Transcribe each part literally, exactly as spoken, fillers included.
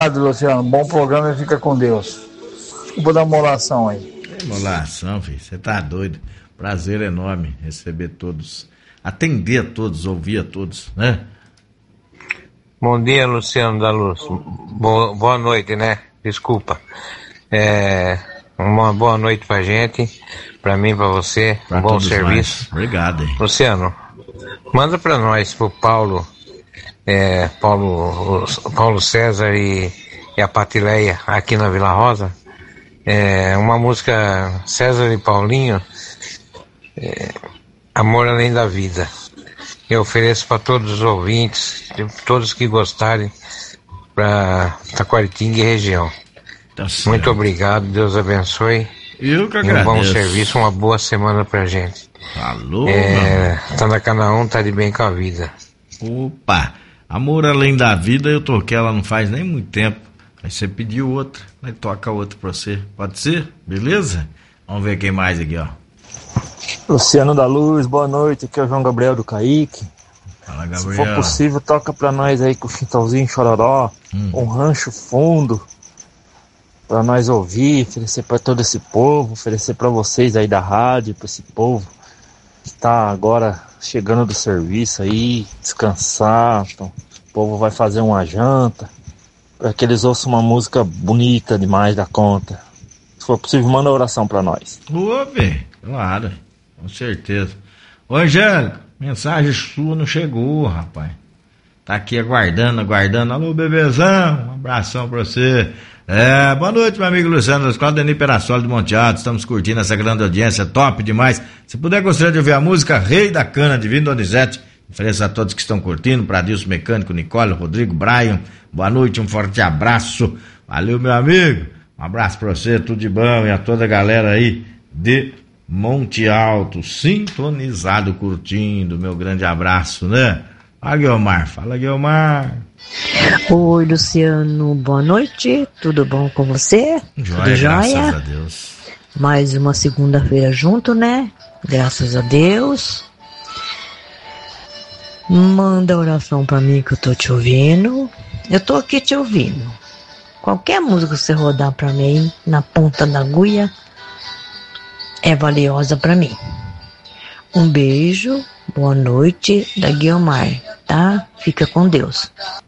Obrigado, Luciano. Bom programa e fica com Deus. Desculpa dar uma oração aí. Uma oração, filho. Você tá doido. Prazer enorme receber todos. Atender a todos, ouvir a todos, né? Bom dia, Luciano da Luz. Boa, boa noite, né? Desculpa. É, uma boa noite pra gente, pra mim, pra você. Pra um bom todos serviço. nós. Obrigado, hein? Luciano, manda pra nós, pro Paulo, é, Paulo, Paulo César e, e a Patileia aqui na Vila Rosa. É, uma música César e Paulinho, é, Amor Além da Vida. Eu ofereço para todos os ouvintes, todos que gostarem, para Taquaritinga e região. Tá certo. Muito obrigado, Deus abençoe. Eu que e agradeço. um bom serviço, uma boa semana pra gente. Falou, é, tá na Canaã, tá de bem com a vida. Opa, Amor Além da Vida, eu toquei ela não faz nem muito tempo. Aí você pediu outra, aí toca outra pra você. Pode ser? Beleza? Vamos ver quem mais aqui, ó. Luciano da Luz, boa noite. Aqui é o João Gabriel do Caique. Fala, Gabriel. Se for possível, toca pra nós aí com o Chitãozinho Chororó, hum. um rancho fundo, pra nós ouvir, oferecer pra todo esse povo, oferecer pra vocês aí da rádio, pra esse povo que tá agora chegando do serviço aí, descansar. Então, o povo vai fazer uma janta, para que eles ouçam uma música bonita demais da conta. Se for possível, manda oração pra nós. Ô, velho, claro, com certeza. Ô, Angélico, mensagem sua não chegou, rapaz. Tá aqui aguardando, aguardando. Alô, bebezão, um abração pra você. É, boa noite, meu amigo Luciano, da Escola Denis Perassoli de Monte Alto. Estamos curtindo essa grande audiência, top demais. Se puder, gostaria de ouvir a música Rei da Cana, de Vini Donizete. Ofereço a todos que estão curtindo, para Adilson Mecânico, Nicole, Rodrigo, Brian. Boa noite, um forte abraço. Valeu, meu amigo. Um abraço pra você, tudo de bom. E a toda a galera aí de Monte Alto, sintonizado, curtindo. Meu grande abraço, né? Fala, Guilmar. Fala, Guilmar. Oi, Luciano. Boa noite. Tudo bom com você? Joia, Tudo jóia? graças a Deus. Mais uma segunda-feira junto, né? Graças a Deus. Manda oração pra mim que eu tô te ouvindo. Eu tô aqui te ouvindo. Qualquer música que você rodar pra mim, na ponta da agulha, é valiosa pra mim. Um beijo, boa noite, da Guilmar, tá? Fica com Deus.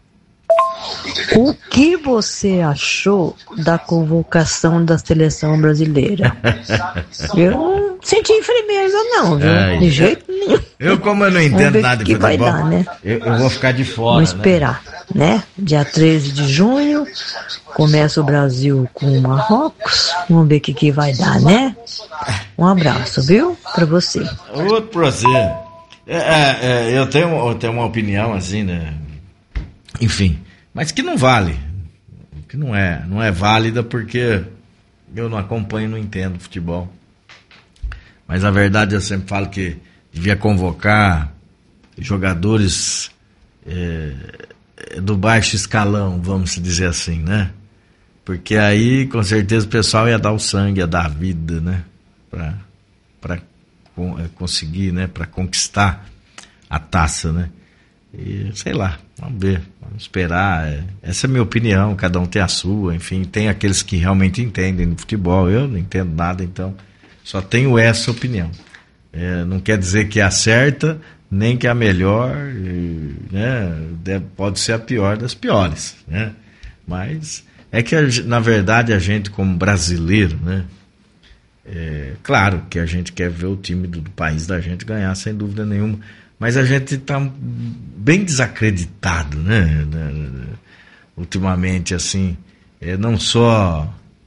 O que você achou da convocação da seleção brasileira? Eu não senti firmeza não, viu? Ai, de jeito nenhum. Eu, como eu não entendo nada de futebol, futebol, vai dar, né? eu, eu vou ficar de fora. Vamos esperar, né? né? Dia treze de junho, começa o Brasil com o Marrocos. Vamos ver o que, que vai dar, né? Um abraço, viu? Pra você. Outro pra você. É, é, é, eu, tenho, eu tenho uma opinião assim, né? Enfim, mas que não vale. Que não é, não é válida porque eu não acompanho, não entendo futebol. Mas a verdade eu sempre falo que devia convocar jogadores é, do baixo escalão, vamos dizer assim, né? Porque aí com certeza o pessoal ia dar o sangue, ia dar a vida, né? Pra, pra conseguir, né? Pra conquistar a taça, né? E sei lá, vamos ver, vamos esperar. É, essa é a minha opinião, cada um tem a sua, enfim, tem aqueles que realmente entendem no futebol, eu não entendo nada, então só tenho essa opinião. É, não quer dizer que é a certa, nem que é a melhor, e, né, deve, pode ser a pior das piores, né? Mas é que, a, na verdade, a gente como brasileiro, né, é, claro que a gente quer ver o time do, do país da gente ganhar, sem dúvida nenhuma, mas a gente está bem desacreditado, né, ultimamente, assim, é, não só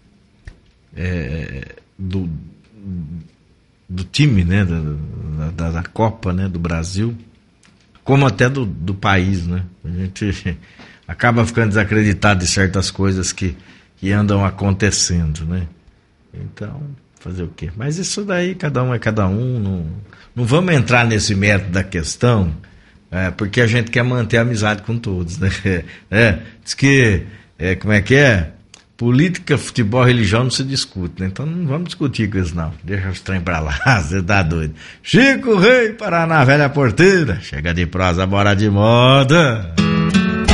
é, do do time, né, da, da, da Copa, né, do Brasil, como até do, do país, né, a gente acaba ficando desacreditado de certas coisas que, que andam acontecendo, né, então, fazer o quê? Mas isso daí, cada um é cada um, não, não vamos entrar nesse mérito da questão, é, porque a gente quer manter a amizade com todos, né, é, diz que, é, como é que é? Política, futebol, religião não se discute, né? Então não vamos discutir com isso não. Deixa os trem pra lá, você tá doido. Chico Rei, Paraná, velha porteira. Chega de prosa, bora de moda.